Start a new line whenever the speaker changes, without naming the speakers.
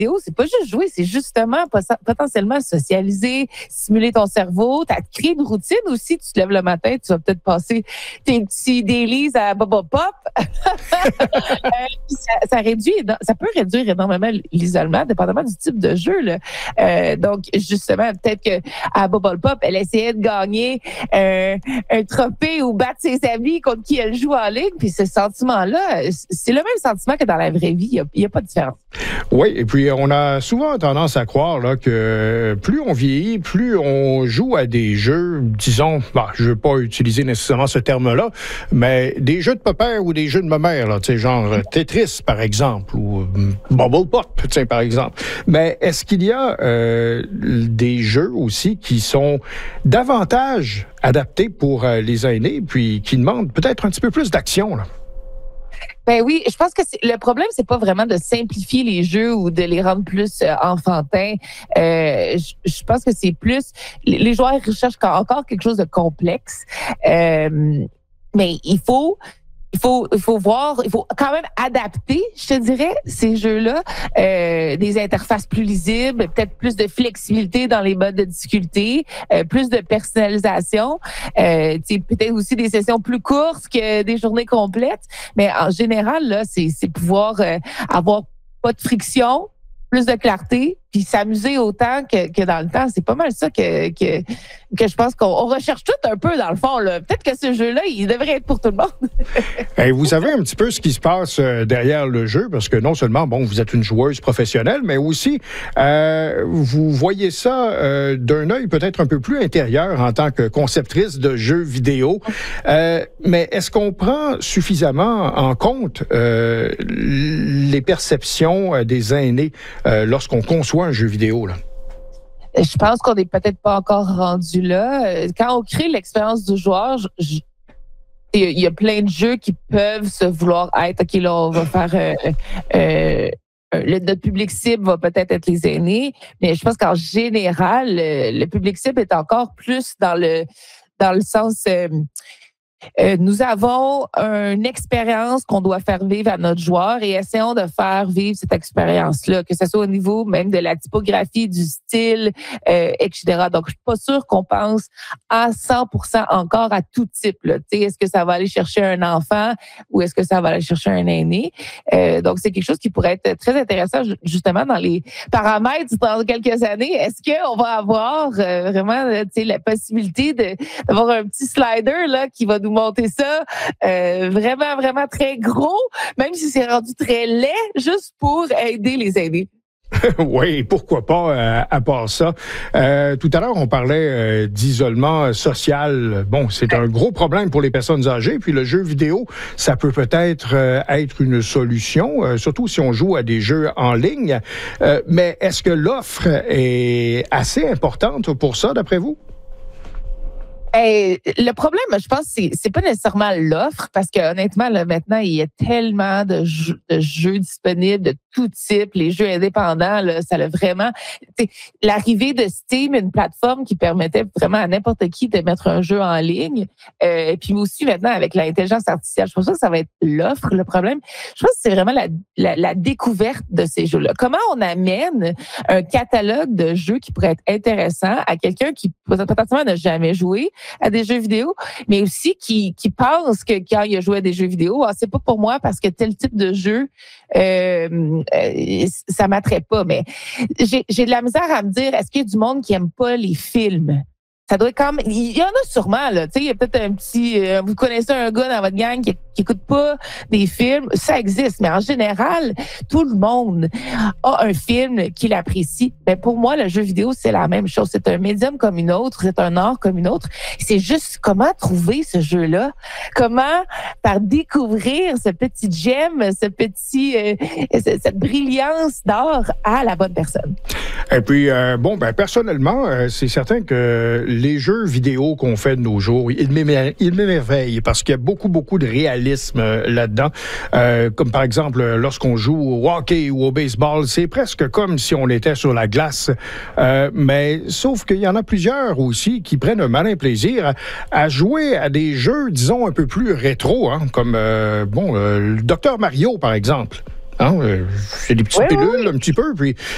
vidéo, c'est pas juste jouer, c'est justement potentiellement socialiser, stimuler ton cerveau, t'as créé une routine aussi. Tu te lèves le matin, tu vas peut-être passer tes petits dailies à Bubble Pop. Ça peut réduire énormément l'isolement, dépendamment du type de jeu, là. Donc, justement, peut-être que à Bubble Pop, elle essayait de gagner un trophée ou battre ses amis contre qui elle joue en ligne. Puis ce sentiment-là, c'est le même sentiment que dans la vraie vie. Il n'y a pas de différence.
Oui, et puis on a souvent tendance à croire là, que plus on vieillit, plus on joue à des jeux, disons, je ne veux pas utiliser nécessairement ce terme-là, mais des jeux de papa ou des jeux de ma mère, là, genre Tetris, par exemple, ou Bubble Pop, par exemple. Mais est-ce qu'il y a des jeux aussi qui sont davantage adaptés pour les aînés, puis qui demandent peut-être un petit peu plus d'action, là?
Ben oui, je pense que le problème, c'est pas vraiment de simplifier les jeux ou de les rendre plus enfantins. Je pense que c'est plus les joueurs recherchent encore quelque chose de complexe. Mais il faut voir, il faut quand même adapter, je te dirais, ces jeux-là, des interfaces plus lisibles, peut-être plus de flexibilité dans les modes de difficulté, plus de personnalisation, peut-être aussi des sessions plus courtes que des journées complètes. Mais en général, là, c'est pouvoir avoir pas de friction, plus de clarté, puis s'amuser autant que dans le temps. C'est pas mal ça que je pense qu'on recherche tout un peu dans le fond, là. Peut-être que ce jeu-là, il devrait être pour tout le monde.
Et vous savez un petit peu ce qui se passe derrière le jeu, parce que non seulement, vous êtes une joueuse professionnelle, mais aussi, vous voyez ça d'un œil peut-être un peu plus intérieur en tant que conceptrice de jeux vidéo. Mais est-ce qu'on prend suffisamment en compte les perceptions des aînés lorsqu'on conçoit un jeu vidéo, là?
Je pense qu'on n'est peut-être pas encore rendu là. Quand on crée l'expérience du joueur, il y a plein de jeux qui peuvent se vouloir être, OK, là, on va faire... notre public cible va peut-être être les aînés, mais je pense qu'en général, le public cible est encore plus dans le sens... nous avons une expérience qu'on doit faire vivre à notre joueur et essayons de faire vivre cette expérience-là, que ce soit au niveau même de la typographie, du style, etc. Donc, je suis pas sûre qu'on pense à 100% encore à tout type, là. Est-ce que ça va aller chercher un enfant ou est-ce que ça va aller chercher un aîné? Donc, c'est quelque chose qui pourrait être très intéressant justement dans les paramètres dans quelques années. Est-ce qu'on va avoir vraiment la possibilité d'avoir un petit slider là qui va nous monter ça vraiment, vraiment très gros, même si c'est rendu très laid, juste pour aider les aînés.
Oui, pourquoi pas, à part ça. Tout à l'heure, on parlait d'isolement social. Bon, c'est un gros problème pour les personnes âgées, puis le jeu vidéo, ça peut peut-être être une solution, surtout si on joue à des jeux en ligne. Mais est-ce que l'offre est assez importante pour ça, d'après vous?
Le problème, je pense, c'est pas nécessairement l'offre, parce que honnêtement, là, maintenant, il y a tellement de jeux disponibles de tout type. Les jeux indépendants, là, ça l'a vraiment... L'arrivée de Steam, une plateforme qui permettait vraiment à n'importe qui de mettre un jeu en ligne. Et puis aussi, maintenant, avec l'intelligence artificielle, je pense pas que ça va être l'offre, le problème. Je pense que c'est vraiment la découverte de ces jeux-là. Comment on amène un catalogue de jeux qui pourrait être intéressant à quelqu'un qui potentiellement n'a jamais joué à des jeux vidéo, mais aussi qui pense que quand il a joué à des jeux vidéo, c'est pas pour moi parce que tel type de jeu, ça m'attrait pas. Mais j'ai de la misère à me dire, est-ce qu'il y a du monde qui aime pas les films? Ça doit quand même... Il y en a sûrement, là. Tu sais, il y a peut-être un petit... vous connaissez un gars dans votre gang qui écoute pas des films. Ça existe, mais en général, tout le monde a un film qu'il apprécie. Ben, pour moi, le jeu vidéo, c'est la même chose. C'est un médium comme une autre, c'est un art comme une autre. C'est juste comment trouver ce jeu-là. Comment faire découvrir ce petit gemme, cette brillance d'art à la bonne personne.
Et puis, personnellement, c'est certain que les jeux vidéo qu'on fait de nos jours, ils m'émerveillent parce qu'il y a beaucoup, beaucoup de réalisme là-dedans. Comme par exemple, lorsqu'on joue au hockey ou au baseball, c'est presque comme si on était sur la glace. Mais sauf qu'il y en a plusieurs aussi qui prennent un malin plaisir à jouer à des jeux, disons, un peu plus rétro, comme le Dr Mario, par exemple. C'est des petites pilules un petit peu, puis